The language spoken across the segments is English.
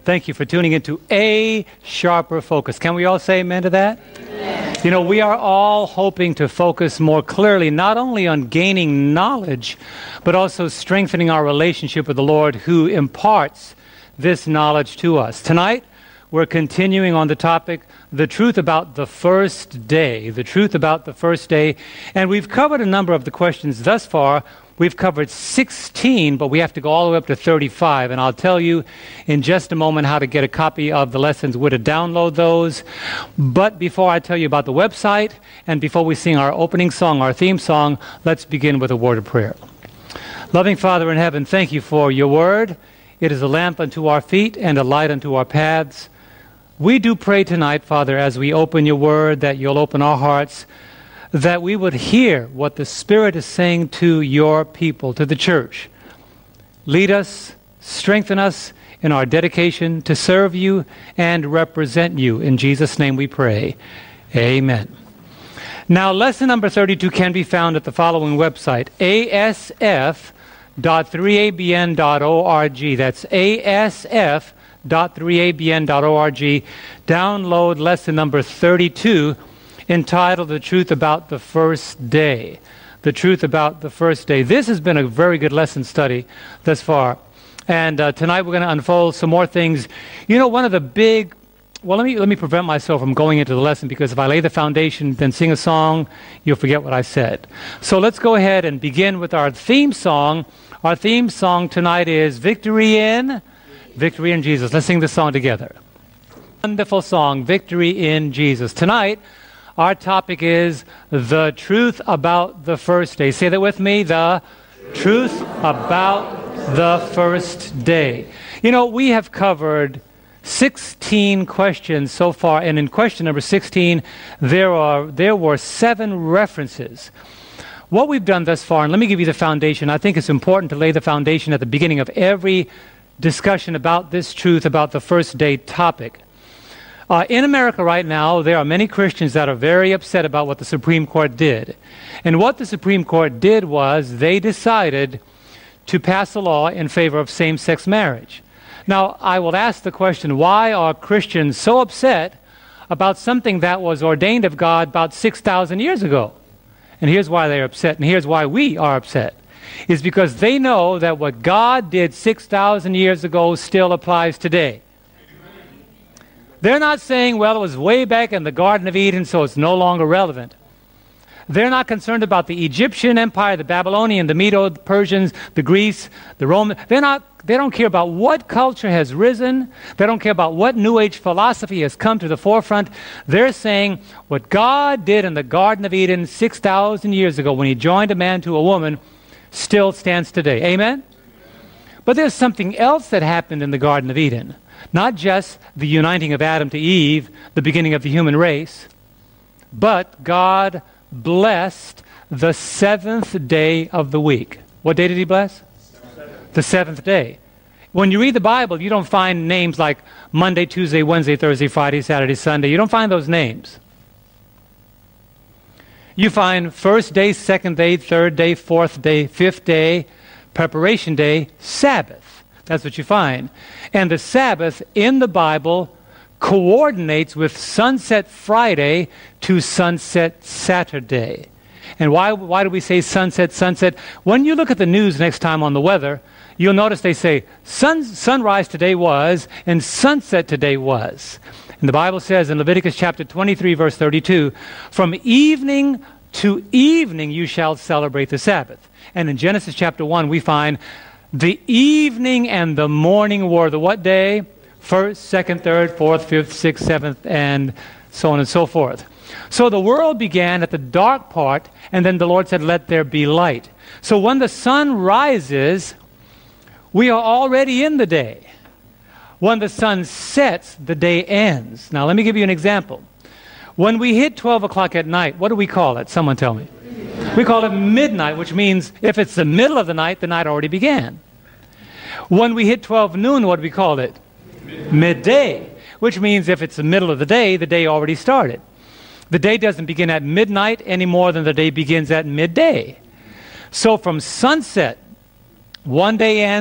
Thank you for tuning into A Sharper Focus. Can we all say amen to that? Amen. You know, we are all hoping to focus more clearly, not only on gaining knowledge, but also strengthening our relationship with the Lord who imparts this knowledge to us. Tonight, we're continuing on the topic, the truth about the first day. The truth about the first day. And we've covered a number of the questions thus far. We've covered 16, but we have to go all the way up to 35. And I'll tell you in just a moment how to get a copy of the lessons, where to download those. But before I tell you about the website, and before we sing our opening song, our theme song, let's begin with a word of prayer. Loving Father in heaven, thank you for your word. It is a lamp unto our feet and a light unto our paths. We do pray tonight, Father, as we open your word, that you'll open our hearts, that we would hear what the Spirit is saying to your people, to the church. Lead us, strengthen us in our dedication to serve you and represent you. In Jesus' name we pray. Amen. Now, lesson number 32 can be found at the following website, asf.3abn.org. That's asf.3abn.org. Download lesson number 32, entitled The Truth About the First Day. The Truth About the First Day. This has been a very good lesson study thus far. And tonight we're going to unfold some more things. You know, one of the big... Well, let me prevent myself from going into the lesson, because if I lay the foundation, then sing a song, you'll forget what I said. So let's go ahead and begin with our theme song. Our theme song tonight is Victory in Jesus. Let's sing this song together. Wonderful song, Victory in Jesus. Tonight, our topic is the truth about the first day. Say that with me, the truth about the first day. You know, we have covered 16 questions so far, and in question number 16, there were 7 references. What we've done thus far, and let me give you the foundation. I think it's important to lay the foundation at the beginning of every discussion about this truth about the first day topic. In America right now, there are many Christians that are very upset about what the Supreme Court did. And what the Supreme Court did was they decided to pass a law in favor of same-sex marriage. Now, I will ask the question, why are Christians so upset about something that was ordained of God about 6,000 years ago? And here's why they're upset, and here's why we are upset. Is because they know that what God did 6,000 years ago still applies today. They're not saying, well, it was way back in the Garden of Eden, so it's no longer relevant. They're not concerned about the Egyptian Empire, the Babylonian, the Medo, the Persians, the Greece, the Roman. They don't care about what culture has risen. They don't care about what New Age philosophy has come to the forefront. They're saying what God did in the Garden of Eden 6,000 years ago when he joined a man to a woman still stands today. Amen? But there's something else that happened in the Garden of Eden. Not just the uniting of Adam to Eve, the beginning of the human race, but God blessed the 7th day of the week. What day did he bless? The 7th day. When you read the Bible, you don't find names like Monday, Tuesday, Wednesday, Thursday, Friday, Saturday, Sunday. You don't find those names. You find first day, second day, third day, fourth day, fifth day, preparation day, Sabbath. That's what you find. And the Sabbath in the Bible coordinates with Sunset Friday to Sunset Saturday. And why do we say sunset? When you look at the news next time on the weather, you'll notice they say sunrise today was and sunset today was. And the Bible says in Leviticus chapter 23, verse 32, from evening to evening you shall celebrate the Sabbath. And in Genesis chapter 1, we find the evening and the morning were the what day? First, second, third, fourth, fifth, sixth, seventh, and so on and so forth. So the world began at the dark part, and then the Lord said, let there be light. So when the sun rises, we are already in the day. When the sun sets, the day ends. Now let me give you an example. When we hit 12 o'clock at night, what do we call it? Someone tell me. We call it midnight, which means if it's the middle of the night already began. When we hit 12 noon, what do we call it? Midday, which means if it's the middle of the day already started. The day doesn't begin at midnight any more than the day begins at midday. So from sunset, one day ends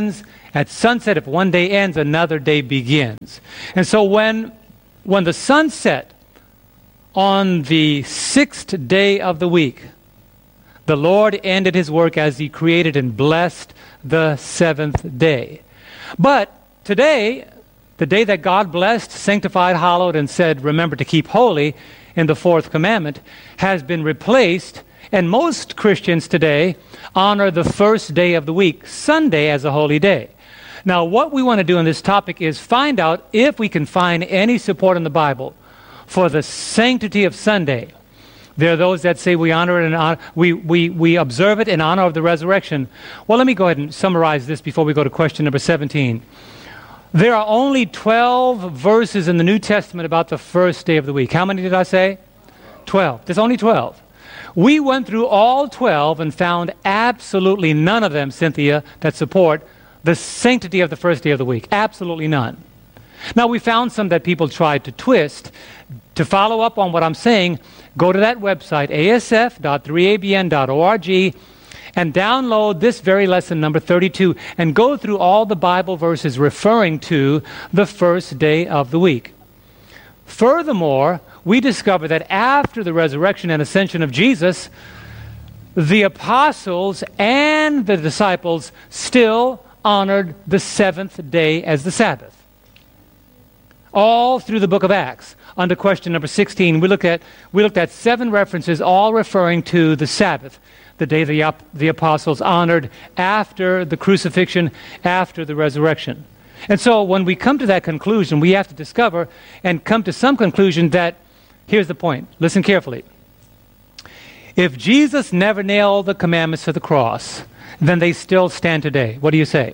At sunset, if one day ends, another day begins. And so when the sun set on the 6th day of the week, the Lord ended his work as he created and blessed the 7th day. But today, the day that God blessed, sanctified, hallowed, and said, remember to keep holy in the 4th commandment, has been replaced, and most Christians today honor the first day of the week, Sunday, as a holy day. Now, what we want to do in this topic is find out if we can find any support in the Bible for the sanctity of Sunday. There are those that say we honor it and we observe it in honor of the resurrection. Well, let me go ahead and summarize this before we go to question number 17. There are only 12 verses in the New Testament about the first day of the week. How many did I say? 12. There's only 12. We went through all 12 and found absolutely none of them, Cynthia, that support the sanctity of the first day of the week. Absolutely none. Now, we found some that people tried to twist. To follow up on what I'm saying, go to that website, asf.3abn.org, and download this very lesson, number 32, and go through all the Bible verses referring to the first day of the week. Furthermore, we discover that after the resurrection and ascension of Jesus, the apostles and the disciples still honored the 7th day as the Sabbath. All through the book of Acts. Under question number 16, we looked at 7 references, all referring to the Sabbath, the day the apostles honored after the crucifixion, after the resurrection. And so when we come to that conclusion, we have to discover and come to some conclusion that, here's the point, listen carefully. If Jesus never nailed the commandments to the cross, then they still stand today. What do you say?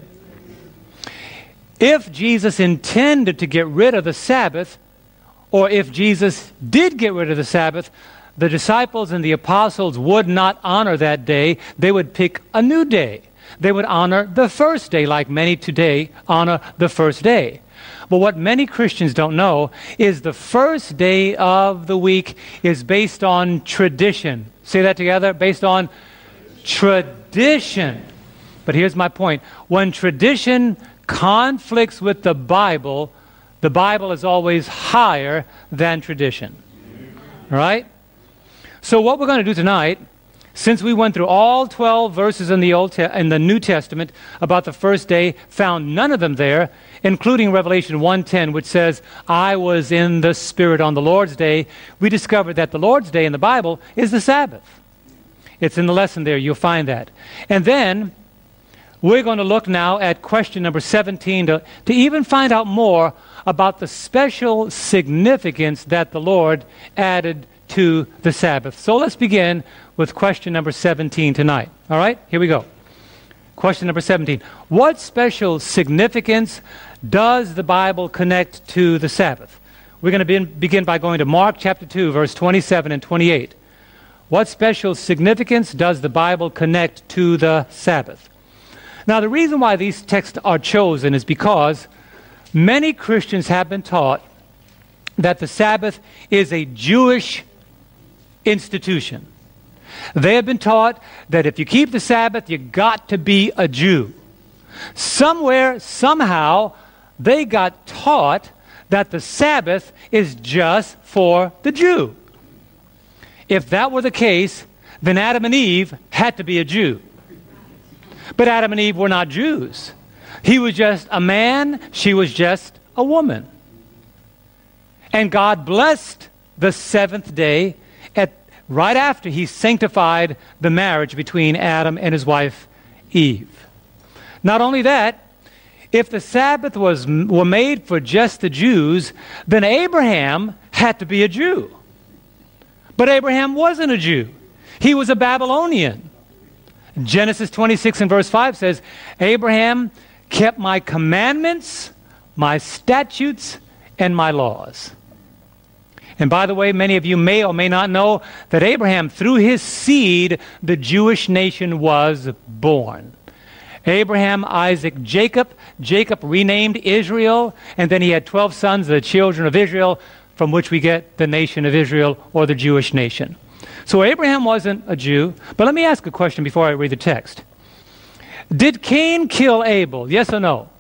If Jesus intended to get rid of the Sabbath, or if Jesus did get rid of the Sabbath, the disciples and the apostles would not honor that day. They would pick a new day. They would honor the first day, like many today honor the first day. But what many Christians don't know is the first day of the week is based on tradition. Say that together, based on tradition. But here's my point. When tradition conflicts with the Bible is always higher than tradition. All right? So what we're going to do tonight, since we went through all 12 verses in the New Testament about the first day, found none of them there, including Revelation 1:10, which says, I was in the Spirit on the Lord's day, we discovered that the Lord's day in the Bible is the Sabbath. It's in the lesson there. You'll find that. And then we're going to look now at question number 17 to even find out more about the special significance that the Lord added to the Sabbath. So let's begin with question number 17 tonight. All right, here we go. Question number 17. What special significance does the Bible connect to the Sabbath? We're going to begin by going to Mark chapter 2, verse 27 and 28. What special significance does the Bible connect to the Sabbath? Now, the reason why these texts are chosen is because many Christians have been taught that the Sabbath is a Jewish institution. They have been taught that if you keep the Sabbath, you got to be a Jew. Somewhere, somehow, they got taught that the Sabbath is just for the Jew. If that were the case, then Adam and Eve had to be a Jew. But Adam and Eve were not Jews. He was just a man, she was just a woman. And God blessed the 7th day right after he sanctified the marriage between Adam and his wife Eve. Not only that, if the Sabbath were made for just the Jews, then Abraham had to be a Jew. But Abraham wasn't a Jew. He was a Babylonian. Genesis 26 and verse 5 says, Abraham kept my commandments, my statutes, and my laws. And by the way, many of you may or may not know that Abraham, through his seed, the Jewish nation was born. Abraham, Isaac, Jacob. Jacob renamed Israel, and then he had 12 sons, the children of Israel, from which we get the nation of Israel, or the Jewish nation. So Abraham wasn't a Jew, but let me ask a question before I read the text. Did Cain kill Abel? Yes or no?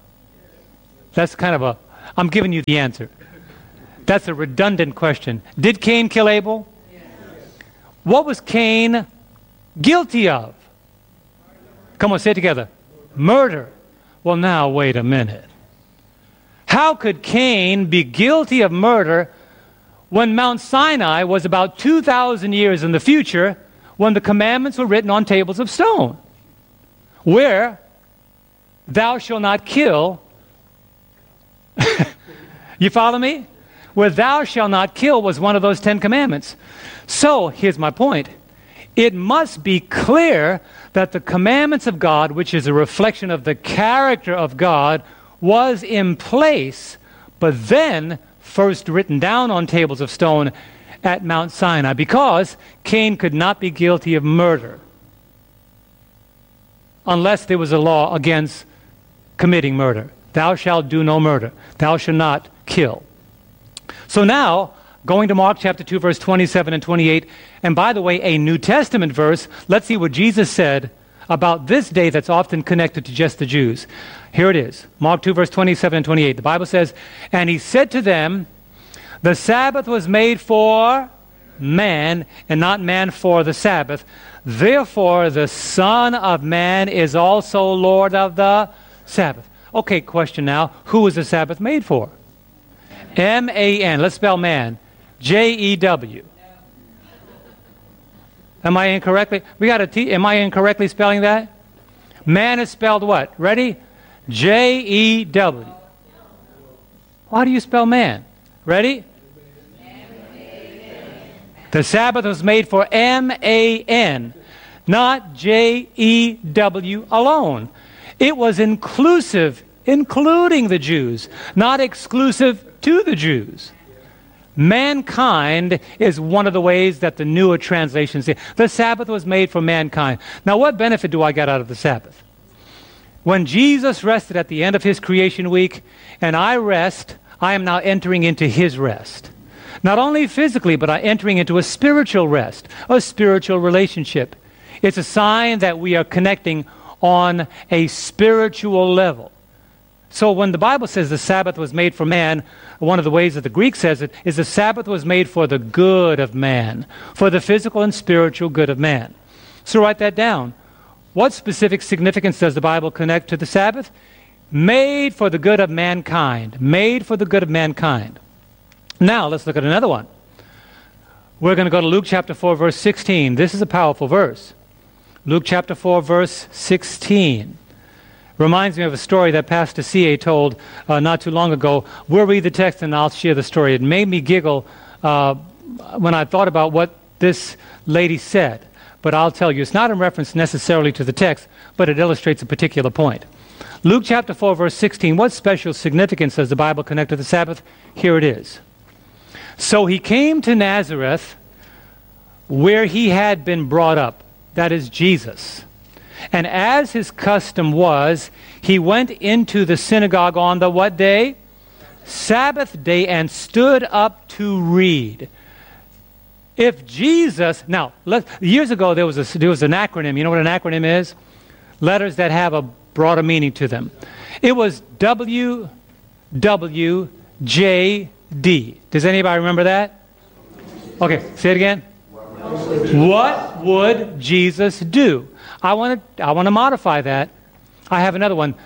That's kind of a, I'm giving you the answer. That's a redundant question. Did Cain kill Abel? Yes. What was Cain guilty of? Come on, say it together. Murder. Well, now, wait a minute. How could Cain be guilty of murder when Mount Sinai was about 2,000 years in the future, when the commandments were written on tables of stone, where thou shalt not kill? You follow me? Where thou shalt not kill was one of those 10 commandments. So, here's my point. It must be clear that the commandments of God, which is a reflection of the character of God, was in place, but then first written down on tables of stone at Mount Sinai, because Cain could not be guilty of murder unless there was a law against committing murder. Thou shalt do no murder. Thou shalt not kill. So now, going to Mark chapter 2, verse 27 and 28, and by the way, a New Testament verse, let's see what Jesus said about this day that's often connected to just the Jews. Here it is, Mark 2, verse 27 and 28. The Bible says, and he said to them, the Sabbath was made for man, and not man for the Sabbath. Therefore, the Son of Man is also Lord of the Sabbath. Okay, question now. Who was the Sabbath made for? M-A-N. Let's spell man. J-E-W. Am I incorrectly? Am I incorrectly spelling that? Man is spelled what? Ready? J-E-W. How do you spell man? Ready? The Sabbath was made for M-A-N, not J-E-W alone. It was inclusive, including the Jews, not exclusive to the Jews. Mankind is one of the ways that the newer translations say. The Sabbath was made for mankind. Now, what benefit do I get out of the Sabbath? When Jesus rested at the end of his creation week, and I rest, I am now entering into his rest. Not only physically, but I'm entering into a spiritual rest, a spiritual relationship. It's a sign that we are connecting on a spiritual level. So when the Bible says the Sabbath was made for man, one of the ways that the Greek says it is the Sabbath was made for the good of man, for the physical and spiritual good of man. So write that down. What specific significance does the Bible connect to the Sabbath? Made for the good of mankind. Made for the good of mankind. Now, let's look at another one. We're going to go to Luke chapter 4, verse 16. This is a powerful verse. Luke chapter 4, verse 16. Reminds me of a story that Pastor C.A. told not too long ago. We'll read the text and I'll share the story. It made me giggle when I thought about what this lady said. But I'll tell you, it's not in reference necessarily to the text, but it illustrates a particular point. Luke chapter 4, verse 16. What special significance does the Bible connect to the Sabbath? Here it is. So he came to Nazareth, where he had been brought up. That is Jesus. And as his custom was, he went into the synagogue on the what day? Sabbath day, and stood up to read. If Jesus, now, years ago there was an acronym. You know what an acronym is? Letters that have a broader meaning to them. It was WWJD. Does anybody remember that? Okay, say it again. What would Jesus do? I want to modify that. I have another one.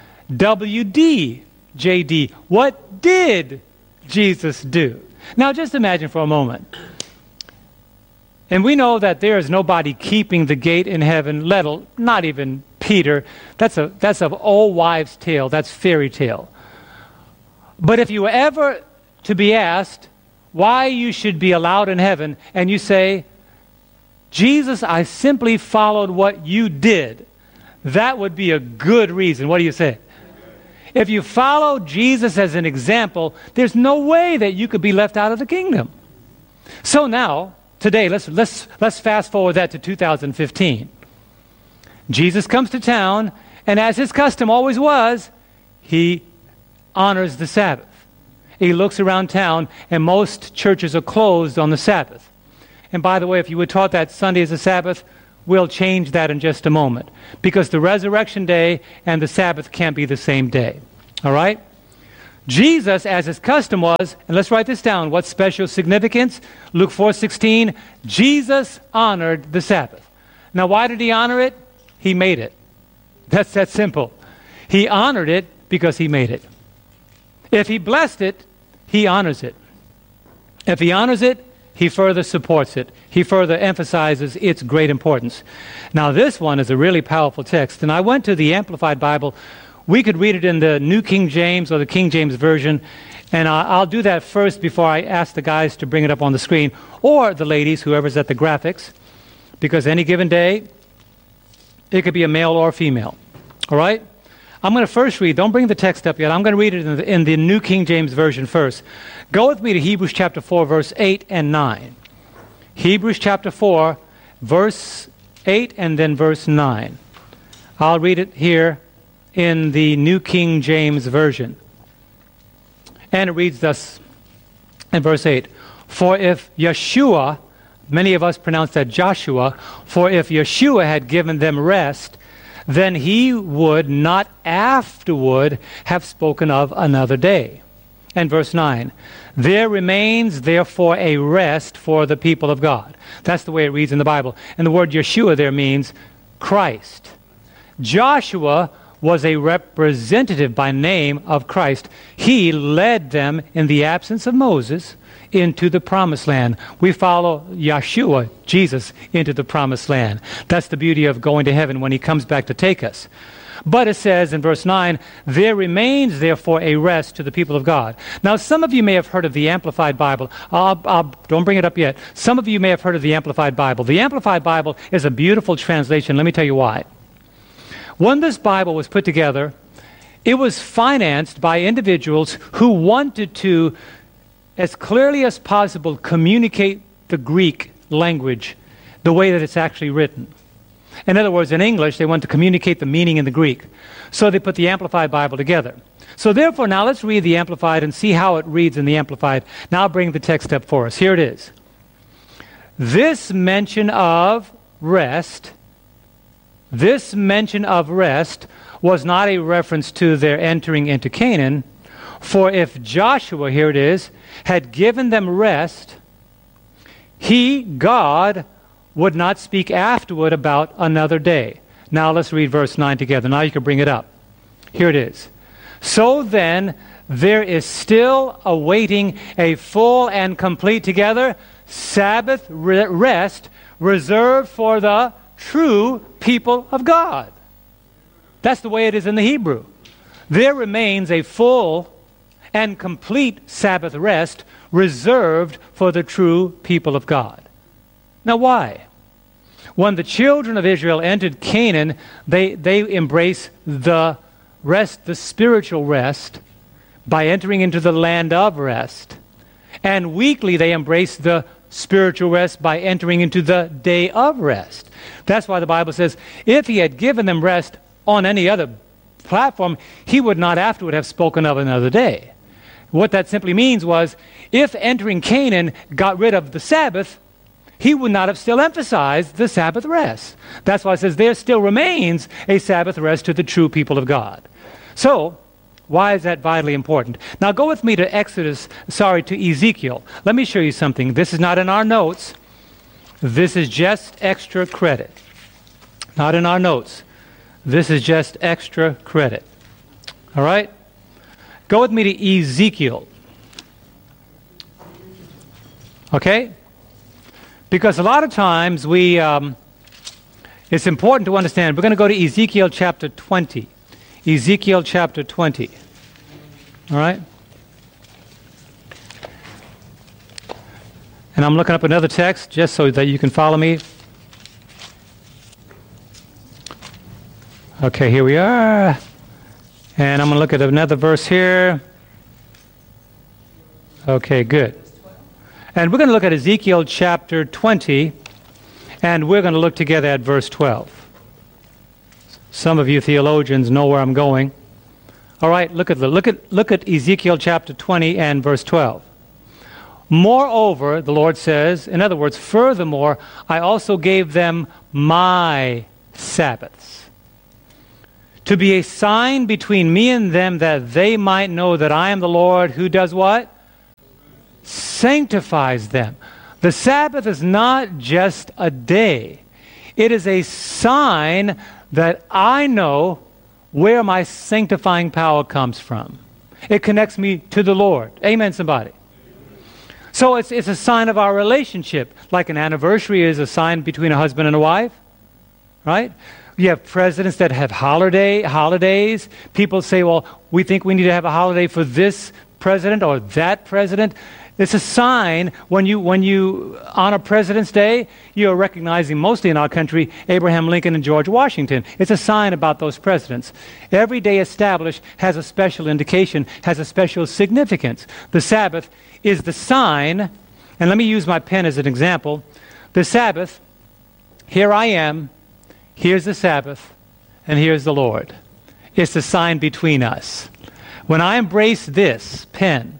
WDJD. What did Jesus do? Now just imagine for a moment. And we know that there is nobody keeping the gate in heaven, not even Peter. That's an old wives' tale. That's fairy tale. But if you were ever to be asked why you should be allowed in heaven, and you say, Jesus, I simply followed what you did, that would be a good reason. What do you say? If you follow Jesus as an example, there's no way that you could be left out of the kingdom. So now, today, let's fast forward that to 2015. Jesus comes to town, and as his custom always was, he honors the Sabbath. He looks around town, and most churches are closed on the Sabbath. And by the way, if you were taught that Sunday is a Sabbath, we'll change that in just a moment. Because the resurrection day and the Sabbath can't be the same day. All right? Jesus, as his custom was, and let's write this down, what special significance? Luke 4:16, Jesus honored the Sabbath. Now, why did he honor it? He made it. That's that simple. He honored it because he made it. If he blessed it, he honors it. If he honors it, he further supports it. He further emphasizes its great importance. Now, this one is a really powerful text, and I went to the Amplified Bible. We could read it in the New King James or the King James Version, and I'll do that first before I ask the guys to bring it up on the screen, or the ladies, whoever's at the graphics, because any given day, it could be a male or female. All right? I'm going to first read. Don't bring the text up yet. I'm going to read it in the New King James Version first. Go with me to Hebrews chapter 4, verse 8 and 9. Hebrews chapter 4, verse 8 and then verse 9. I'll read it here in the New King James Version. And it reads thus in verse 8. For if Yeshua, many of us pronounce that Joshua, for if Yeshua had given them rest, then he would not afterward have spoken of another day. And verse 9, there remains therefore a rest for the people of God. That's the way it reads in the Bible. And the word Yeshua there means Christ. Joshua was a representative by name of Christ. He led them in the absence of Moses into the promised land. We follow Yeshua, Jesus, into the promised land. That's the beauty of going to heaven when he comes back to take us. But it says in verse 9, there remains therefore a rest to the people of God. Now, some of you may have heard of the Amplified Bible. Don't bring it up yet. Some of you may have heard of the Amplified Bible. The Amplified Bible is a beautiful translation. Let me tell you why. When this Bible was put together, it was financed by individuals who wanted to, as clearly as possible, communicate the Greek language the way that it's actually written. In other words, in English, they want to communicate the meaning in the Greek. So they put the Amplified Bible together. So therefore, now let's read the Amplified and see how it reads in the Amplified. Now I'll bring the text up for us. Here it is. This mention of rest was not a reference to their entering into Canaan, for if Joshua, here it is, had given them rest, he, God, would not speak afterward about another day. Now let's read verse 9 together. Now you can bring it up. Here it is. So then, there is still awaiting a full and complete together Sabbath rest reserved for the true people of God. That's the way it is in the Hebrew. There remains a full and complete Sabbath rest reserved for the true people of God. Now why? When the children of Israel entered Canaan, they embrace the rest, the spiritual rest, by entering into the land of rest. And weekly they embrace the spiritual rest by entering into the day of rest. That's why the Bible says, if he had given them rest on any other platform, he would not afterward have spoken of another day. What that simply means was, if entering Canaan got rid of the Sabbath, he would not have still emphasized the Sabbath rest. That's why it says there still remains a Sabbath rest to the true people of God. So, why is that vitally important? Now go with me to Ezekiel. Let me show you something. This is not in our notes. This is just extra credit. Not in our notes. This is just extra credit. All right? Go with me to Ezekiel. Okay? Because a lot of times it's important to understand. We're going to go to Ezekiel chapter 20. Ezekiel chapter 20. All right? And I'm looking up another text just so that you can follow me. Okay, here we are. And I'm going to look at another verse here. Okay, good. And we're going to look at Ezekiel chapter 20, and we're going to look together at verse 12. Some of you theologians know where I'm going. All right, look at Ezekiel chapter 20 and verse 12. Moreover, the Lord says, in other words, furthermore, I also gave them my Sabbaths to be a sign between me and them, that they might know that I am the Lord who does what? Sanctifies them. The Sabbath is not just a day. It is a sign that I know where my sanctifying power comes from. It connects me to the Lord. Amen, somebody. So it's a sign of our relationship. Like an anniversary is a sign between a husband and a wife, right? You have presidents that have holidays. People say, well, we think we need to have a holiday for this president or that president. It's a sign when you honor President's Day, you're recognizing mostly in our country Abraham Lincoln and George Washington. It's a sign about those presidents. Every day established has a special indication, has a special significance. The Sabbath is the sign, and let me use my pen as an example. The Sabbath, here I am, here's the Sabbath, and here's the Lord. It's the sign between us. When I embrace this pen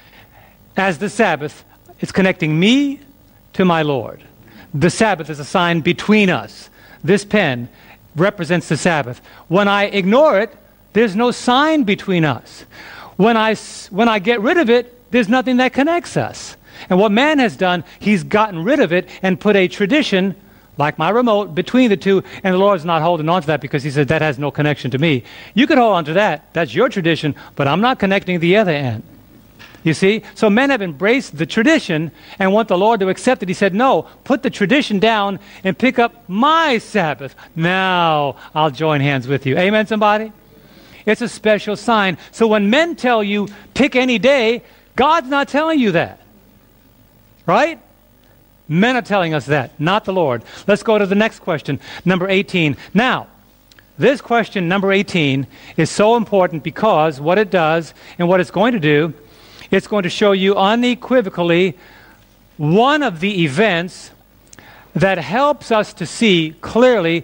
as the Sabbath, it's connecting me to my Lord. The Sabbath is a sign between us. This pen represents the Sabbath. When I ignore it, there's no sign between us. When I get rid of it, there's nothing that connects us. And what man has done, he's gotten rid of it and put a tradition, like my remote, between the two, and the Lord's not holding on to that because he said, that has no connection to me. You can hold on to that. That's your tradition, but I'm not connecting the other end. You see? So men have embraced the tradition and want the Lord to accept it. He said, no, put the tradition down and pick up my Sabbath. Now I'll join hands with you. Amen, somebody? It's a special sign. So when men tell you, pick any day, God's not telling you that. Right? Men are telling us that, not the Lord. Let's go to the next question, number 18. Now, this question, number 18, is so important because what it does and what it's going to do, it's going to show you unequivocally one of the events that helps us to see clearly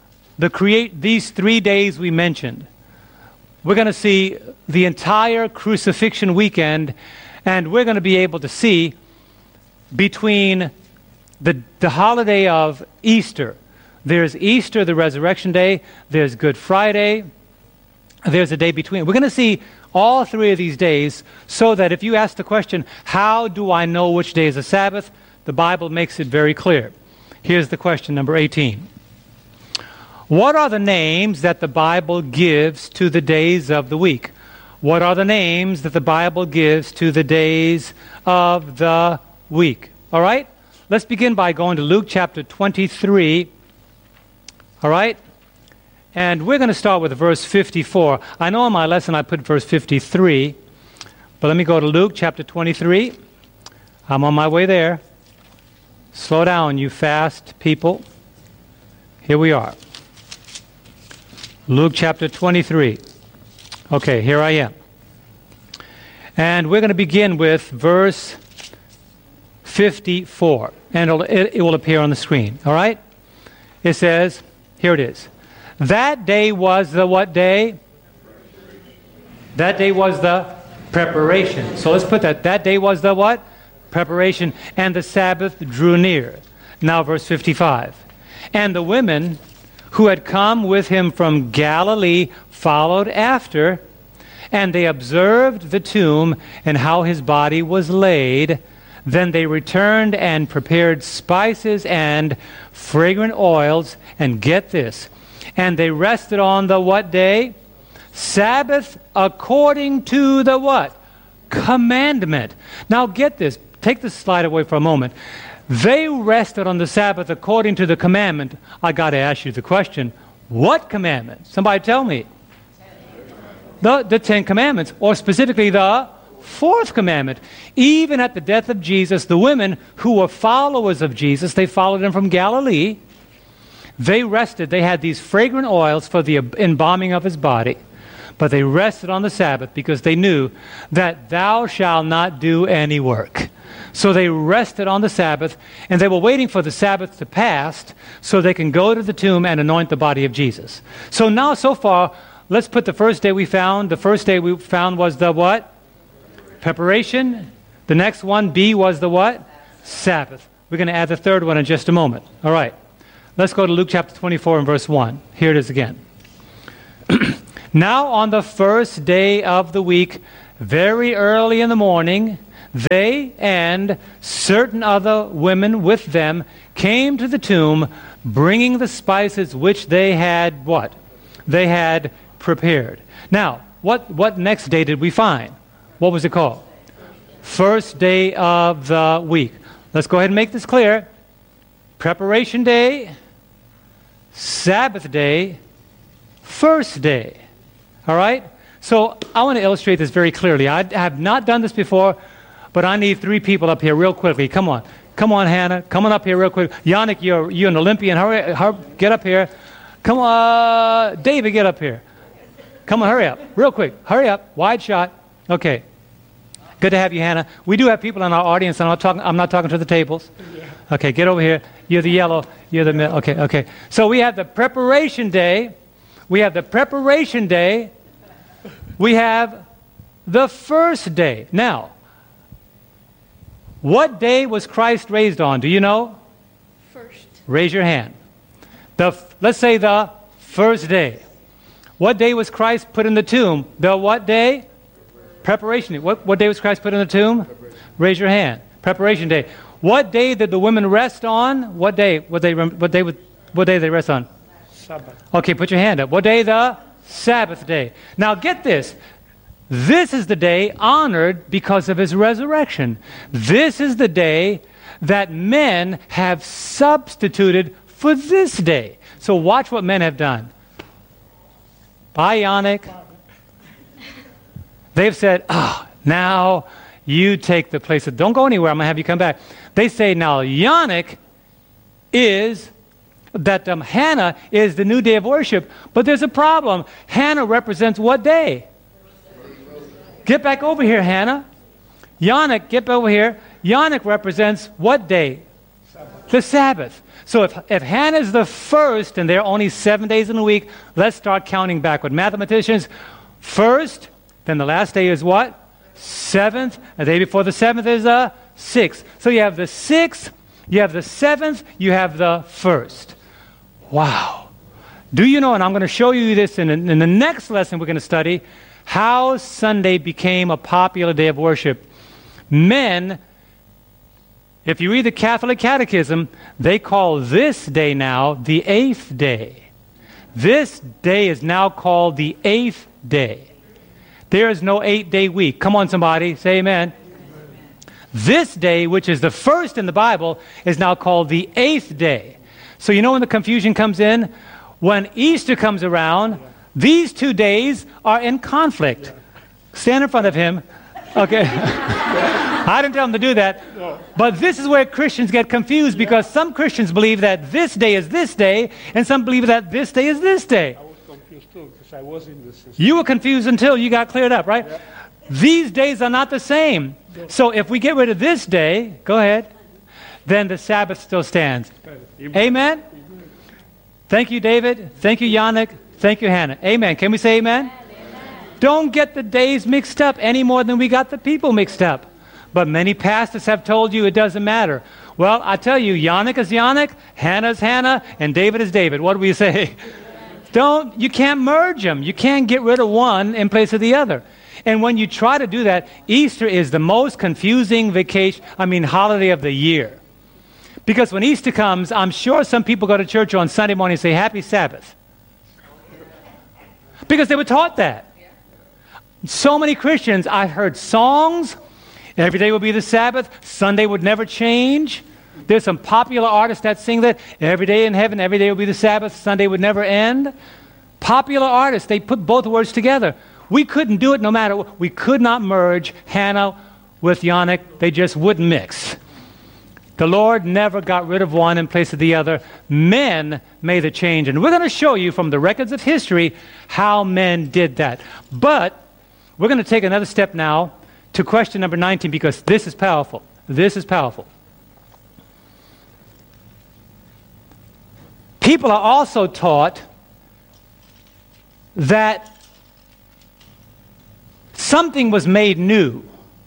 these 3 days we mentioned. We're going to see the entire crucifixion weekend, and we're going to be able to see between the holiday of Easter. There's Easter, the resurrection day. There's Good Friday. There's a day between. We're going to see all 3 of these days so that if you ask the question, how do I know which day is a Sabbath? The Bible makes it very clear. Here's the question, number 18. What are the names that the Bible gives to the days of the week? What are the names that the Bible gives to the days of the week? All right? Let's begin by going to Luke chapter 23. All right? And we're going to start with verse 54. I know in my lesson I put verse 53, but let me go to Luke chapter 23. I'm on my way there. Slow down, you fast people. Here we are. Luke chapter 23. Okay, here I am. And we're going to begin with verse 54. And it will appear on the screen. All right? It says, here it is. That day was the what day? That day was the preparation. So let's put that. That day was the what? Preparation. And the Sabbath drew near. Now verse 55. And the women who had come with him from Galilee followed after, and they observed the tomb and how his body was laid. Then they returned and prepared spices and fragrant oils, and get this, and they rested on the what day? Sabbath, according to the what? Commandment. Now get this. Take the slide away for a moment. They rested on the Sabbath according to the commandment. I got to ask you the question, what commandment? Somebody tell me. The 10 Commandments, or specifically the 4th commandment. Even at the death of Jesus, the women who were followers of Jesus, they followed him from Galilee. They rested. They had these fragrant oils for the embalming of his body. But they rested on the Sabbath because they knew that thou shalt not do any work. So they rested on the Sabbath, and they were waiting for the Sabbath to pass so they can go to the tomb and anoint the body of Jesus. So now, so far, let's put the first day we found. The first day we found was the what? Preparation. The next one, B, was the what? Sabbath. We're going to add the third one in just a moment. All right. Let's go to Luke chapter 24 and verse 1. Here it is again. Now on the first day of the week, very early in the morning, they and certain other women with them came to the tomb, bringing the spices which they had what? They had prepared. Now, what next day did we find? What was it called? First day of the week. Let's go ahead and make this clear. Preparation day, Sabbath day, first day. All right? So I want to illustrate this very clearly. I have not done this before, but I need 3 people up here real quickly. Come on. Come on, Hannah. Come on up here real quick. Yannick, you're an Olympian. Hurry, get up here. Come on. David, get up here. Come on, hurry up. Real quick. Hurry up. Wide shot. Okay. Good to have you, Hannah. We do have people in our audience, and I'm not talking to the tables. Okay, get over here. You're the yellow. You're the middle. Okay. So we have the preparation day. We have the preparation day. We have the first day. Now, what day was Christ raised on? Do you know? First. Raise your hand. Let's say the first day. What day was Christ put in the tomb? The what day? Preparation day. What day was Christ put in the tomb? Raise your hand. Preparation day. What day did the women rest on? What day? What day they rest on? Sabbath. Okay, put your hand up. What day? The Sabbath day. Now get this. This is the day honored because of his resurrection. This is the day that men have substituted for this day. So watch what men have done. Bye, Yannick. They've said, now you take the place of, don't go anywhere, I'm going to have you come back. They say now Yannick is, that Hannah is the new day of worship, but there's a problem. Hannah represents what day? Get back over here, Hannah. Yannick, get over here. Yannick represents what day? Sabbath. The Sabbath. So if Hannah's the first, and there are only 7 days in a week, let's start counting backward. Mathematicians, first, then the last day is what? Seventh. The day before the seventh is the sixth. So you have the sixth, you have the seventh, you have the first. Wow. Do you know, and I'm going to show you this in the next lesson we're going to study, how Sunday became a popular day of worship. Men, if you read the Catholic Catechism, they call this day now the 8th day. This day is now called the 8th day. There is no 8-day week. Come on, somebody, say amen. This day, which is the first in the Bible, is now called the 8th day. So you know when the confusion comes in? When Easter comes around, these 2 days are in conflict. Stand in front of him. Okay. I didn't tell him to do that. But this is where Christians get confused, because some Christians believe that this day is this day, and some believe that this day is this day. I was confused too, because I was in the system. You were confused until you got cleared up, right? Yeah. These days are not the same. So if we get rid of this day, go ahead, then the Sabbath still stands. Amen? Thank you, David. Thank you, Yannick. Thank you, Hannah. Amen. Can we say amen? Don't get the days mixed up any more than we got the people mixed up. But many pastors have told you it doesn't matter. Well, I tell you, Yannick is Yannick, Hannah is Hannah, and David is David. What do we say? You can't merge them. You can't get rid of one in place of the other. And when you try to do that, Easter is the most confusing holiday of the year. Because when Easter comes, I'm sure some people go to church on Sunday morning and say, Happy Sabbath. Because they were taught that. So many Christians, I've heard songs, every day will be the Sabbath, Sunday would never change. There's some popular artists that sing that, every day in heaven, every day will be the Sabbath, Sunday would never end. Popular artists, they put both words together. We couldn't do it no matter what. We could not merge Hannah with Yannick. They just wouldn't mix. The Lord never got rid of one in place of the other. Men made the change. And we're going to show you from the records of history how men did that. But we're going to take another step now to question number 19, because this is powerful. This is powerful. People are also taught that something was made new.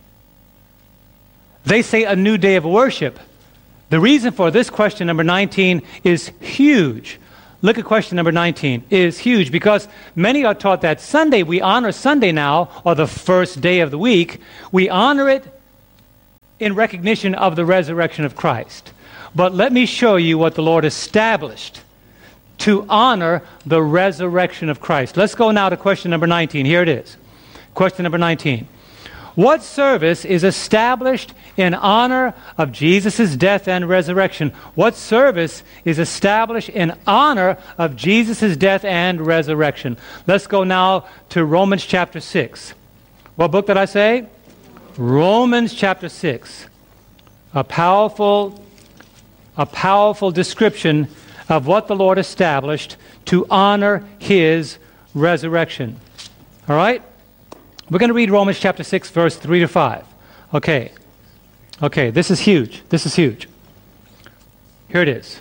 They say a new day of worship. The reason for this question, number 19, is huge. Look at question number 19. It is huge because many are taught that Sunday, we honor Sunday now, or the first day of the week. We honor it in recognition of the resurrection of Christ. But let me show you what the Lord established to honor the resurrection of Christ. Let's go now to question number 19. Here it is. Question number 19. What service is established in honor of Jesus' death and resurrection? What service is established in honor of Jesus' death and resurrection? Let's go now to Romans chapter 6. What book did I say? Romans chapter 6. A powerful description of what the Lord established to honor His resurrection. All right? We're going to read Romans chapter 6, verse 3 to 5. Okay, this is huge. This is huge. Here it is.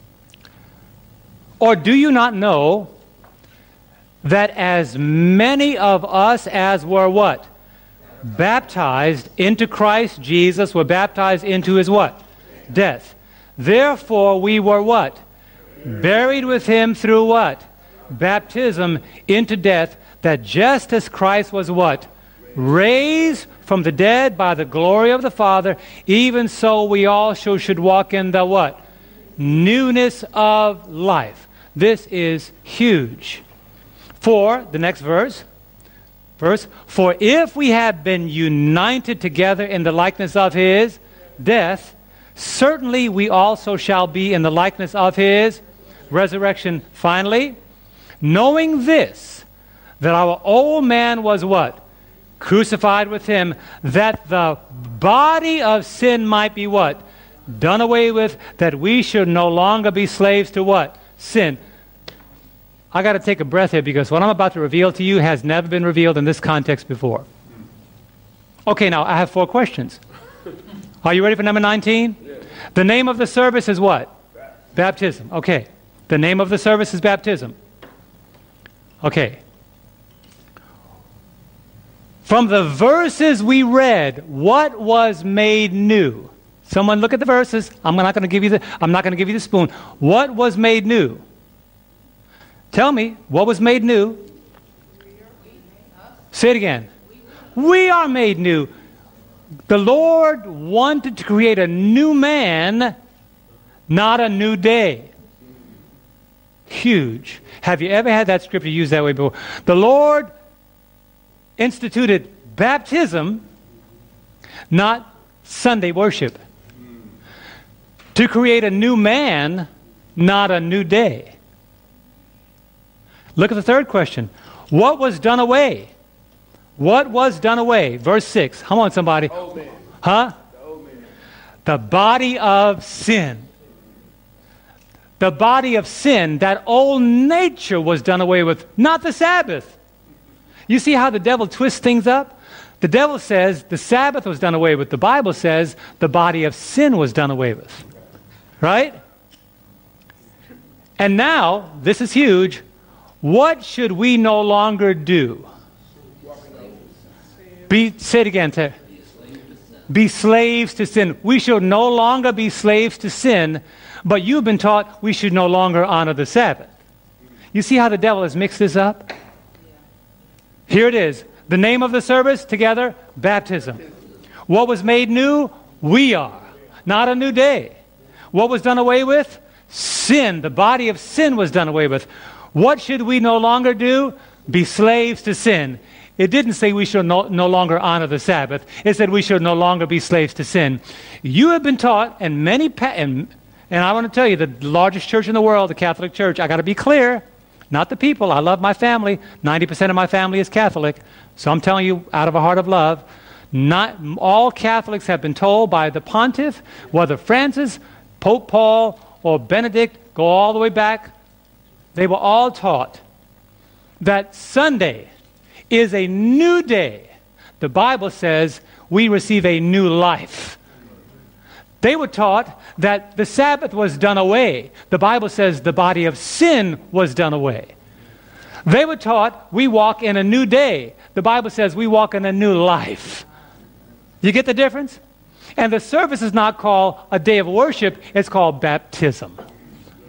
Or do you not know that as many of us as were what? Baptized into Christ Jesus, were baptized into His what? Death. Therefore we were what? Buried with Him through what? Baptism into death, that just as Christ was what? Raised from the dead by the glory of the Father, even so we also should walk in the what? Newness of life. This is huge. For, the next verse, for if we have been united together in the likeness of His death, certainly we also shall be in the likeness of His resurrection. Finally, knowing this, that our old man was what? Crucified with Him, that the body of sin might be what? Done away with, that we should no longer be slaves to what? Sin. I got to take a breath here because what I'm about to reveal to you has never been revealed in this context before. Okay, now I have 4 questions. Are you ready for number 19? Yeah. The name of the service is what? Baptism. Okay. The name of the service is baptism. Okay. From the verses we read, what was made new? Someone look at the verses. I'm not going to give you the spoon. What was made new? Tell me, what was made new? Say it again. We are made new. The Lord wanted to create a new man, not a new day. Huge. Have you ever had that scripture used that way before? The Lord instituted baptism, not Sunday worship. To create a new man, not a new day. Look at the third question. What was done away? What was done away? Verse 6. Come on, somebody. Huh? The body of sin. The body of sin, that old nature was done away with, not the Sabbath. You see how the devil twists things up? The devil says the Sabbath was done away with. The Bible says the body of sin was done away with. Right? And now, this is huge. What should we no longer do? Say it again, Terry. Be slaves to sin. We should no longer be slaves to sin, but you've been taught we should no longer honor the Sabbath. You see how the devil has mixed this up? Here it is. The name of the service, together, baptism. What was made new? We are. Not a new day. What was done away with? Sin. The body of sin was done away with. What should we no longer do? Be slaves to sin. It didn't say we should no longer honor the Sabbath. It said we should no longer be slaves to sin. You have been taught, and and I want to tell you, the largest church in the world, the Catholic Church, I got to be clear, not the people. I love my family. 90% of my family is Catholic. So I'm telling you out of a heart of love, not all Catholics have been told by the pontiff, whether Francis, Pope Paul, or Benedict, go all the way back, they were all taught that Sunday is a new day. The Bible says we receive a new life. They were taught that the Sabbath was done away. The Bible says the body of sin was done away. They were taught we walk in a new day. The Bible says we walk in a new life. You get the difference? And the service is not called a day of worship, it's called baptism.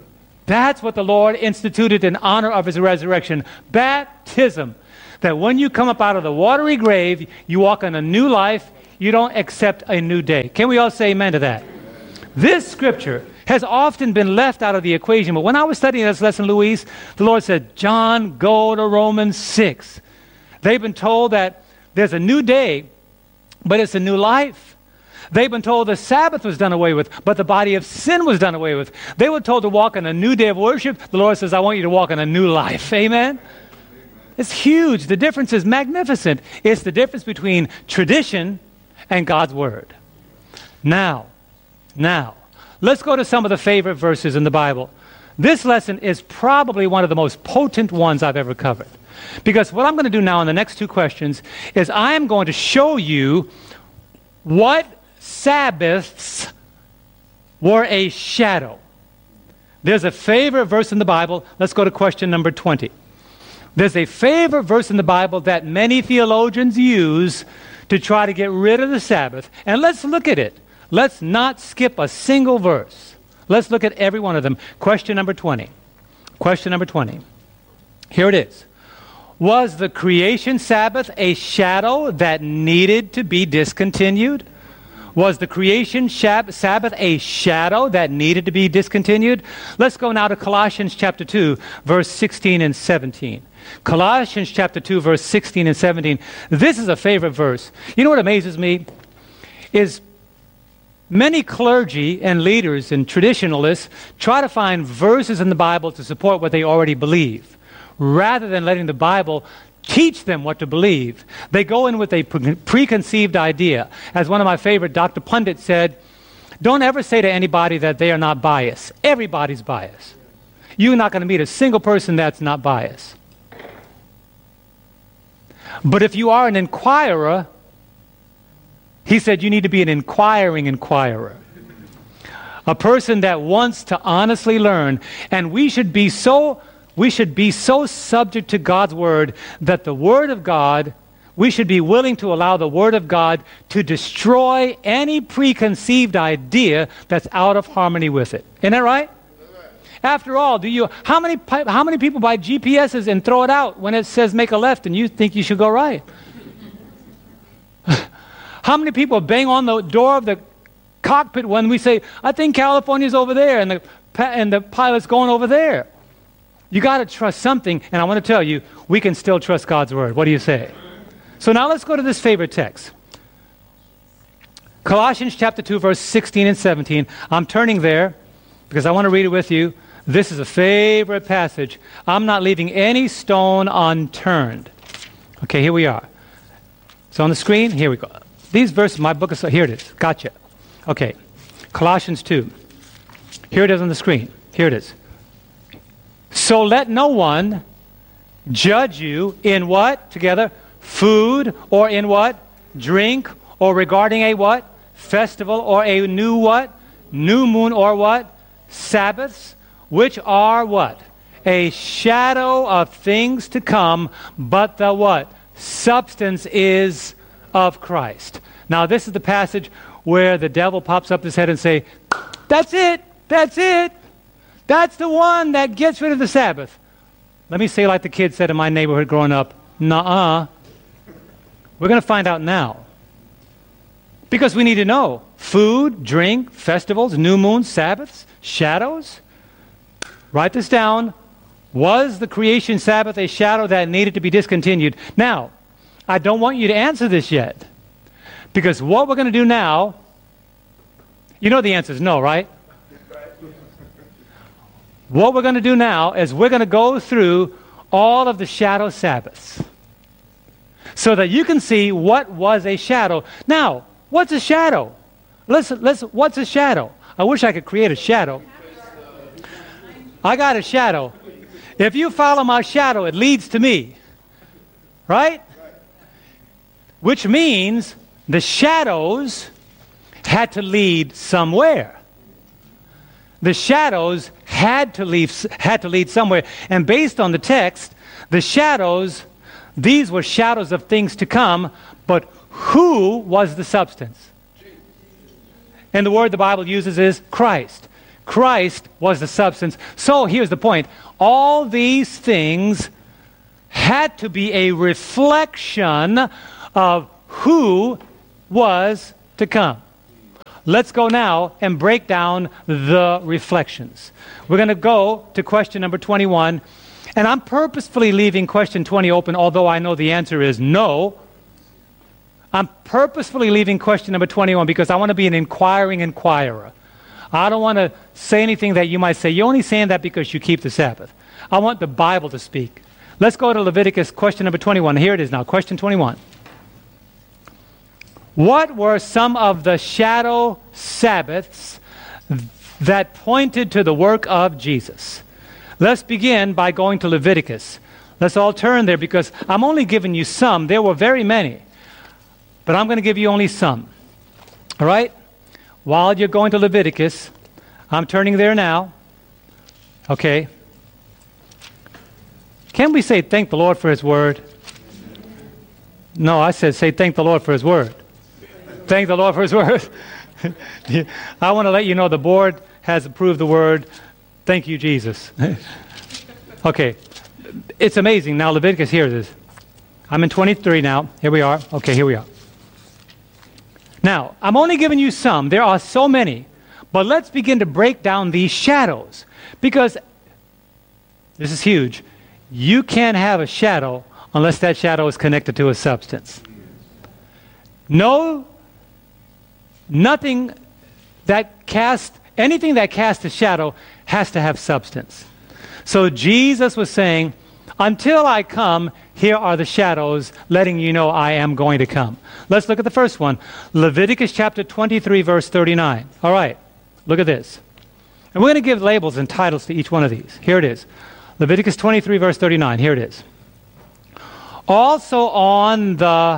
That's what the Lord instituted in honor of his resurrection. Baptism. That when you come up out of the watery grave, you walk in a new life. You don't accept a new day. Can we all say amen to that? This scripture has often been left out of the equation. But when I was studying this lesson, Louise, the Lord said, John, go to Romans 6. They've been told that there's a new day, but it's a new life. They've been told the Sabbath was done away with, but the body of sin was done away with. They were told to walk in a new day of worship. The Lord says, I want you to walk in a new life. Amen? It's huge. The difference is magnificent. It's the difference between tradition and God's Word. Now, let's go to some of the favorite verses in the Bible. This lesson is probably one of the most potent ones I've ever covered. Because what I'm going to do now in the next two questions is I am going to show you what Sabbaths were a shadow. There's a favorite verse in the Bible. Let's go to question number 20. There's a favorite verse in the Bible that many theologians use to try to get rid of the Sabbath. And let's look at it. Let's not skip a single verse. Let's look at every one of them. Question number 20. Question number 20. Here it is. Was the creation Sabbath a shadow that needed to be discontinued? Was the creation Sabbath a shadow that needed to be discontinued? Let's go now to Colossians chapter 2, verse 16 and 17. Colossians chapter 2, verse 16 and 17. This is a favorite verse. You know what amazes me? Is many clergy and leaders and traditionalists try to find verses in the Bible to support what they already believe, rather than letting the Bible teach them what to believe. They go in with a preconceived idea. As one of my favorite, Dr. Pundit, said, don't ever say to anybody that they are not biased. Everybody's biased. You're not going to meet a single person that's not biased. But if you are an inquirer, he said you need to be an inquiring inquirer. A person that wants to honestly learn. And we should be so subject to God's Word that the Word of God, we should be willing to allow the Word of God to destroy any preconceived idea that's out of harmony with it. Isn't that right? After all, how many people buy GPSs and throw it out when it says make a left and you think you should go right? How many people bang on the door of the cockpit when we say, I think California's over there, and the pilot's going over there? You got to trust something, and I want to tell you, we can still trust God's Word. What do you say? So now let's go to this favorite text. Colossians chapter 2, verse 16 and 17. I'm turning there because I want to read it with you. This is a favorite passage. I'm not leaving any stone unturned. Okay, here we are. It's on the screen. Here we go. These verses, my book is, here it is. Gotcha. Okay, Colossians 2. Here it is on the screen. Here it is. So let no one judge you in what? Together. Food, or in what? Drink, or regarding a what? Festival, or a new what? New moon, or what? Sabbaths, which are what? A shadow of things to come, but the what? Substance is of Christ. Now this is the passage where the devil pops up his head and say, that's it, that's it. That's the one that gets rid of the Sabbath. Let me say like the kids said in my neighborhood growing up, nuh-uh. We're going to find out now. Because we need to know. Food, drink, festivals, new moons, Sabbaths, shadows. Write this down. Was the creation Sabbath a shadow that needed to be discontinued? Now, I don't want you to answer this yet. Because what we're going to do now, you know the answer is no, right? What we're going to do now is we're going to go through all of the shadow Sabbaths so that you can see what was a shadow. Now, what's a shadow? What's a shadow? I wish I could create a shadow. I got a shadow. If you follow my shadow, it leads to me. Right? Which means the shadows had to lead somewhere. The shadows had to lead somewhere. And based on the text, the shadows, these were shadows of things to come, but who was the substance? And the word the Bible uses is Christ. Christ was the substance. So here's the point. All these things had to be a reflection of who was to come. Let's go now and break down the reflections. We're going to go to question number 21. And I'm purposefully leaving question 20 open, although I know the answer is no. I'm purposefully leaving question number 21 because I want to be an inquiring inquirer. I don't want to say anything that you might say, you're only saying that because you keep the Sabbath. I want the Bible to speak. Let's go to Leviticus, question number 21. Here it is now, question 21. What were some of the shadow Sabbaths that pointed to the work of Jesus? Let's begin by going to Leviticus. Let's all turn there because I'm only giving you some. There were very many, but I'm going to give you only some. All right? While you're going to Leviticus, I'm turning there now. Okay. Can we say thank the Lord for His Word? No, I said say thank the Lord for His Word. Thank the Lord for His Word. I want to let you know the board has approved the Word. Thank you, Jesus. Okay. It's amazing. Now, Leviticus, here it is. I'm in 23 now. Here we are. Okay, here we are. Now, I'm only giving you some. There are so many. But let's begin to break down these shadows. Because this is huge. You can't have a shadow unless that shadow is connected to a substance. Anything that casts a shadow has to have substance. So Jesus was saying, until I come, here are the shadows letting you know I am going to come. Let's look at the first one. Leviticus chapter 23, verse 39. All right, look at this. And we're going to give labels and titles to each one of these. Here it is. Leviticus 23, verse 39. Here it is. Also on the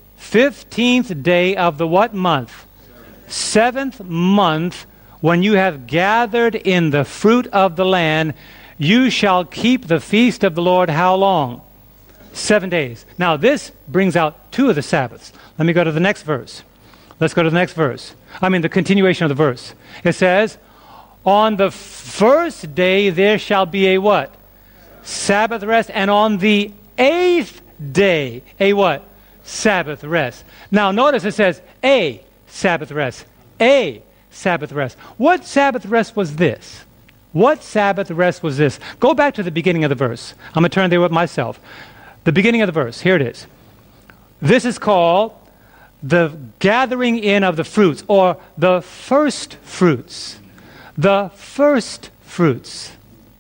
15th day of the what month? 7th month, when you have gathered in the fruit of the land, you shall keep the feast of the Lord how long? 7 days. Now this brings out two of the Sabbaths. Let me go to the next verse. Let's go to the next verse. The continuation of the verse. It says, on the first day there shall be a what? Sabbath rest. And on the 8th day, a what? Sabbath rest. Now notice it says a Sabbath rest. A Sabbath rest. What Sabbath rest was this? What Sabbath rest was this? Go back to the beginning of the verse. I'm going to turn there with myself. The beginning of the verse. Here it is. This is called the gathering in of the fruits, or the first fruits. The first fruits.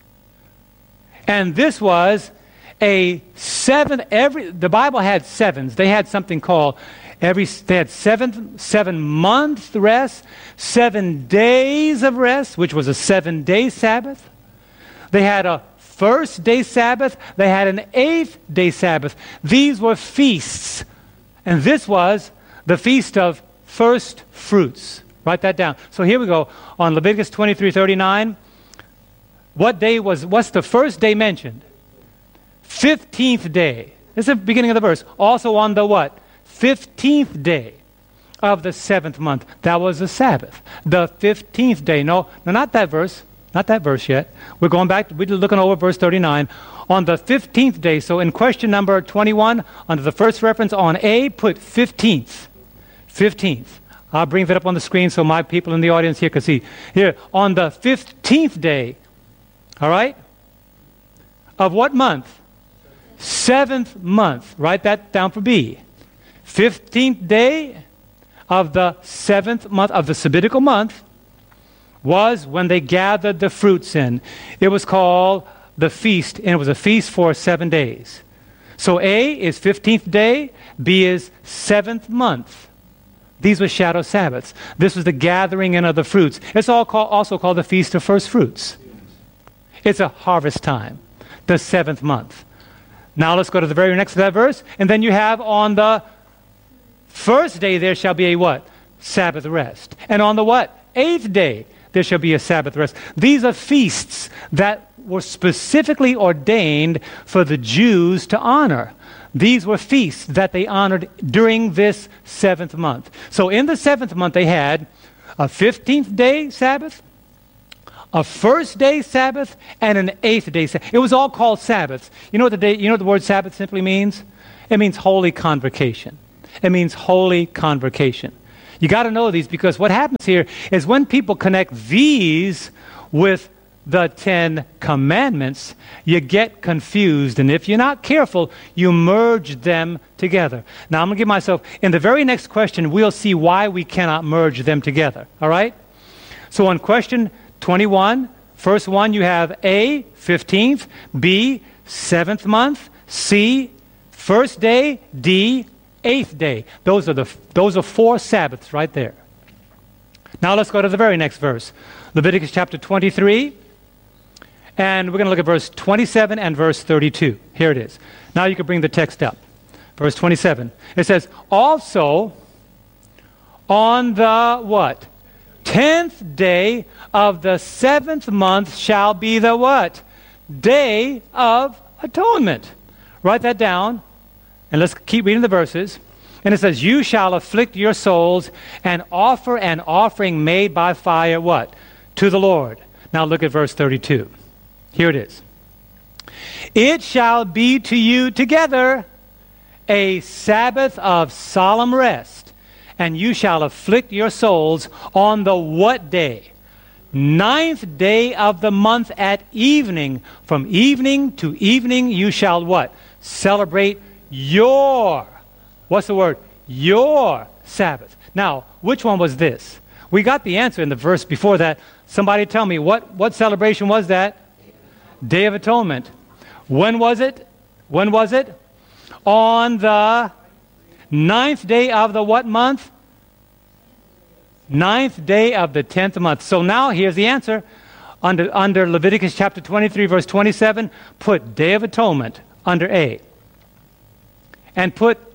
And this was a the Bible had sevens. They had something called they had 7 month rest, 7 days of rest, which was a 7-day Sabbath. They had a first day Sabbath. They had an 8th day Sabbath. These were feasts. And this was the feast of first fruits. Write that down. So here we go. On Leviticus 23:39, what's the first day mentioned? 15th day. This is the beginning of the verse. Also on the what? 15th day of the 7th month. That was the Sabbath. The 15th day. No, not that verse. Not that verse yet. We're going back. We're looking over verse 39. On the 15th day. So in question number 21, under the first reference on A, put 15th. 15th. I'll bring that up on the screen so my people in the audience here can see. Here, on the 15th day. All right? Of what month? 7th month. Write that down for B. 15th day of the 7th month of the Sabbatical month was when they gathered the fruits in. It was called the feast, and it was a feast for 7 days. So A is 15th day, B is 7th month. These were shadow Sabbaths. This was the gathering in of the fruits. It's also called the Feast of First Fruits. It's a harvest time, the 7th month. Now let's go to the very next to that verse. And then you have on the first day there shall be a what? Sabbath rest. And on the what? 8th day there shall be a Sabbath rest. These are feasts that were specifically ordained for the Jews to honor. These were feasts that they honored during this 7th month. So in the 7th month they had a 15th day Sabbath, a first-day Sabbath and an eighth-day Sabbath. It was all called Sabbaths. You know what the word Sabbath simply means? It means holy convocation. It means holy convocation. You got to know these, because what happens here is when people connect these with the 10 Commandments, you get confused. And if you're not careful, you merge them together. Now, I'm going to give myself, in the very next question, we'll see why we cannot merge them together. All right? So on question 21, first one, you have A, 15th, B, 7th month, C, first day, D, eighth day. Those are 4 Sabbaths right there. Now let's go to the very next verse. Leviticus chapter 23. And we're going to look at verse 27 and verse 32. Here it is. Now you can bring the text up. Verse 27. It says, also on the what? 10th day of the 7th month shall be the what? Day of atonement. Write that down. And let's keep reading the verses. And it says, you shall afflict your souls and offer an offering made by fire, what? To the Lord. Now look at verse 32. Here it is. It shall be to you together a Sabbath of solemn rest, and you shall afflict your souls on the what day? 9th day of the month at evening. From evening to evening you shall what? Celebrate your, what's the word? Your Sabbath. Now, which one was this? We got the answer in the verse before that. Somebody tell me, what celebration was that? Day of Atonement. When was it? When was it? On the 9th day of the what month? 9th day of the 10th month. So now here's the answer. Under Leviticus chapter 23, verse 27, put Day of Atonement under A. And put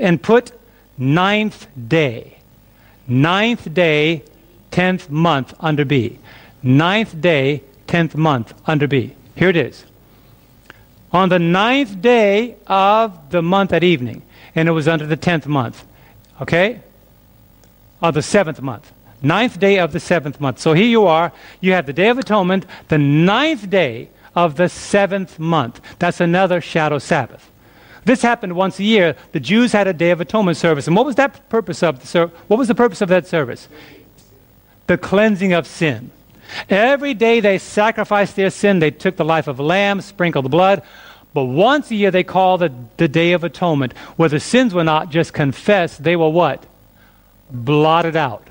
9th day. 9th day, 10th month under B. 9th day, 10th month under B. Here it is. On the 9th day of the month at evening. And it was under the 10th month. Okay? Of the 7th month. 9th day of the 7th month. So here you are. You have the Day of Atonement, the 9th day of the 7th month. That's another shadow Sabbath. This happened once a year. The Jews had a Day of Atonement service. And what was that purpose of what was the purpose of that service? The cleansing of sin. Every day they sacrificed their sin. They took the life of a lamb, sprinkled the blood. But once a year they called it the Day of Atonement, where the sins were not just confessed, they were what? Blotted out.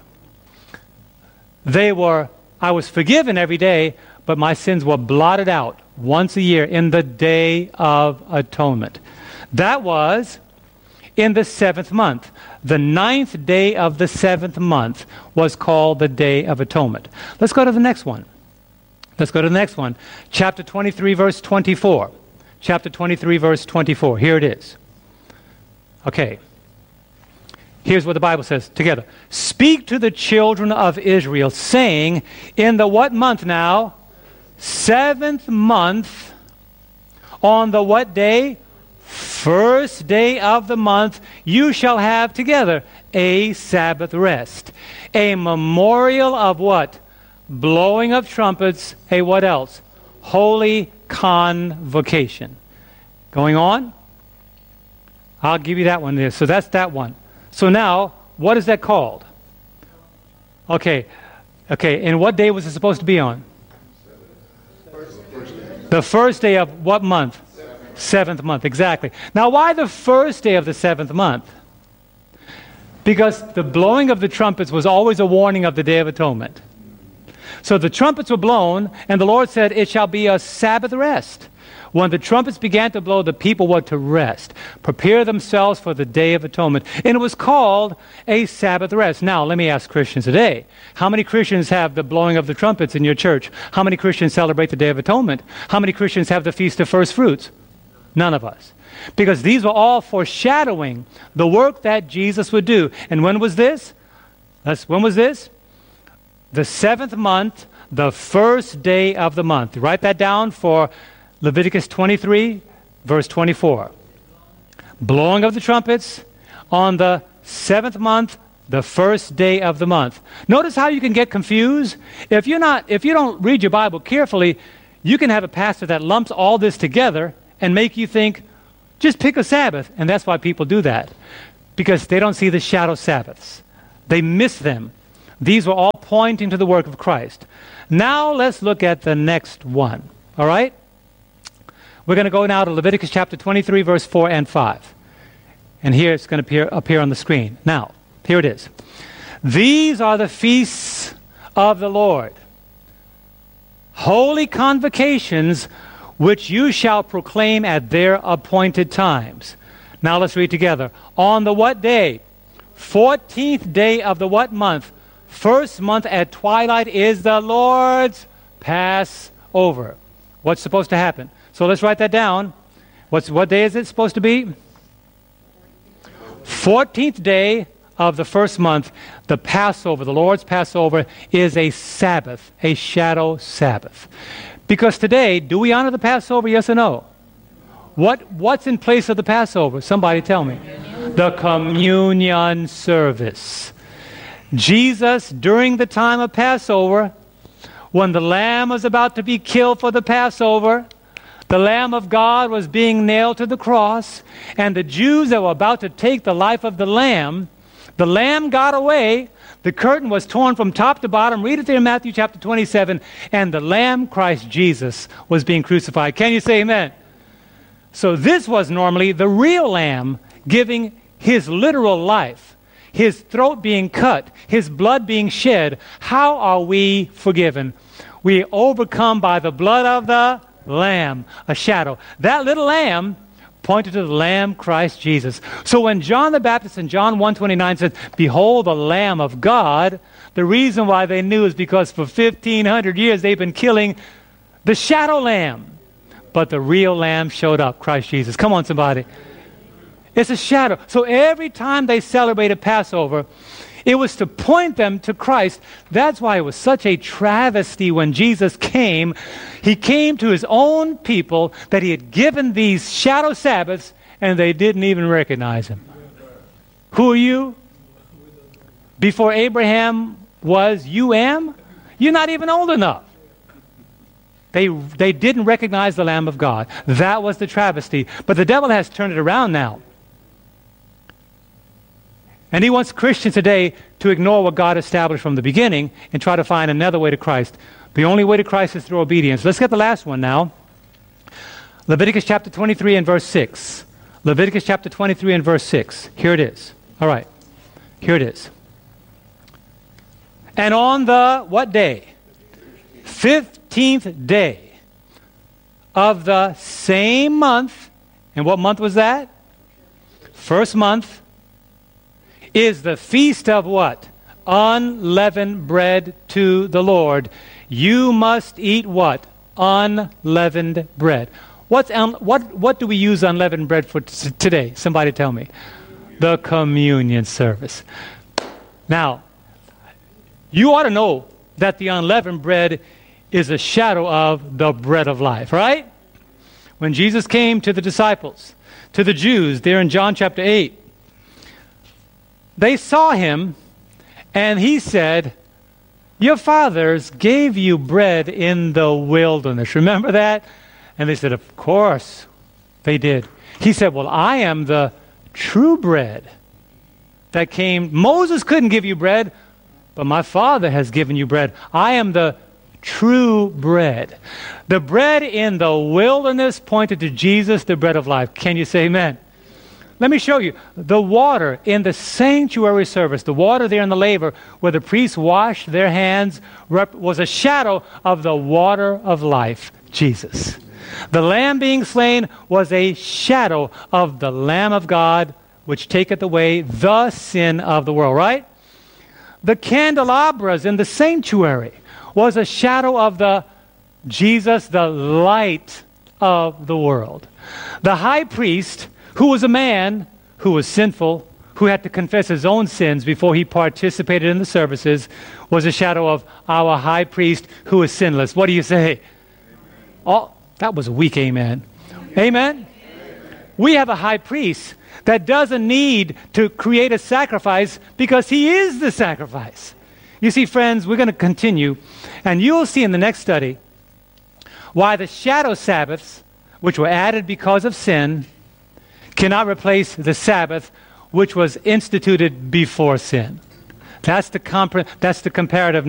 I was forgiven every day, but my sins were blotted out once a year in the Day of Atonement. That was in the 7th month. The 9th day of the 7th month was called the Day of Atonement. Let's go to the next one. Let's go to the next one. Chapter 23, verse 24. Chapter 23, verse 24. Here it is. Okay. Here's what the Bible says together. Speak to the children of Israel, saying, in the what month now? 7th month. On the what day? First day of the month, you shall have together a Sabbath rest. A memorial of what? Blowing of trumpets. A what else? Holy convocation. Going on? I'll give you that one there. So that's that one. So now, what is that called? Okay. And what day was it supposed to be on? The first day of what month? 7th month, exactly. Now, why the first day of the 7th month? Because the blowing of the trumpets was always a warning of the Day of Atonement. So the trumpets were blown, and the Lord said, it shall be a Sabbath rest. When the trumpets began to blow, the people were to rest, prepare themselves for the Day of Atonement. And it was called a Sabbath rest. Now, let me ask Christians today, how many Christians have the blowing of the trumpets in your church? How many Christians celebrate the Day of Atonement? How many Christians have the Feast of First Fruits? None of us. Because these were all foreshadowing the work that Jesus would do. And when was this? When was this? The 7th month, the first day of the month. Write that down for Leviticus 23, verse 24. Blowing of the trumpets on the 7th month, The first day of the month. Notice how you can get confused. If you don't read your Bible carefully, you can have a pastor that lumps all this together and make you think, just pick a Sabbath. And that's why people do that, because they don't see the shadow Sabbaths. They miss them. These were all pointing to the work of Christ. Now let's look at the next one. All right? We're going to go now to Leviticus chapter 23, verse 4 and 5. And here it's going to appear on the screen. Now, here it is. These are the feasts of the Lord, holy convocations, which you shall proclaim at their appointed times. Now let's read together. On the what day? 14th day of the what month? First month at twilight is the Lord's Passover. What's supposed to happen? So let's write that down. What day is it supposed to be? 14th day of the first month, the Passover, the Lord's Passover, is a Sabbath, a shadow Sabbath. Because today, do we honor the Passover, yes or no? What's in place of the Passover? Somebody tell me. The communion service. Jesus, during the time of Passover, when the lamb was about to be killed for the Passover, the Lamb of God was being nailed to the cross, and the Jews that were about to take the life of the lamb got away. The curtain was torn from top to bottom. Read it there in Matthew chapter 27. And the Lamb, Christ Jesus, was being crucified. Can you say amen? So this was normally the real Lamb giving his literal life, his throat being cut, his blood being shed. How are we forgiven? We overcome by the blood of the Lamb, a shadow. That little lamb pointed to the Lamb, Christ Jesus. So when John the Baptist in John 1:29 said, "Behold the Lamb of God," the reason why they knew is because for 1,500 years they've been killing the shadow lamb. But the real lamb showed up, Christ Jesus. Come on, somebody. It's a shadow. So every time they celebrated Passover, it was to point them to Christ. That's why it was such a travesty when Jesus came. He came to his own people that he had given these shadow Sabbaths, and they didn't even recognize him. Who are you? Before Abraham was, you am? You're not even old enough. They didn't recognize the Lamb of God. That was the travesty. But the devil has turned it around now. And he wants Christians today to ignore what God established from the beginning and try to find another way to Christ. The only way to Christ is through obedience. Let's get the last one now. Leviticus chapter 23 and verse 6. Leviticus chapter 23 and verse 6. Here it is. All right. Here it is. And on the what day? 15th day of the same month. And what month was that? First month. Is the feast of what? Unleavened bread to the Lord. You must eat what? Unleavened bread. What do we use unleavened bread for today? Somebody tell me. The communion service. Now, you ought to know that the unleavened bread is a shadow of the bread of life, right? When Jesus came to the disciples, to the Jews, there in John chapter 8, they saw him, and he said, "Your fathers gave you bread in the wilderness." Remember that? And they said, "Of course they did." He said, "Well, I am the true bread that came. Moses couldn't give you bread, but my Father has given you bread. I am the true bread." The bread in the wilderness pointed to Jesus, the bread of life. Can you say amen? Let me show you. The water in the sanctuary service, the water there in the laver where the priests washed their hands, was a shadow of the water of life, Jesus. The lamb being slain was a shadow of the Lamb of God, which taketh away the sin of the world, right? The candelabras in the sanctuary was a shadow of the Jesus, the light of the world. The high priest, who was a man who was sinful, who had to confess his own sins before he participated in the services, was a shadow of our high priest who is sinless. What do you say? Oh, that was a weak amen. Amen? We have a high priest that doesn't need to create a sacrifice because he is the sacrifice. You see, friends, we're going to continue, and you'll see in the next study why the shadow Sabbaths, which were added because of sin, cannot replace the Sabbath, which was instituted before sin. That's the comparative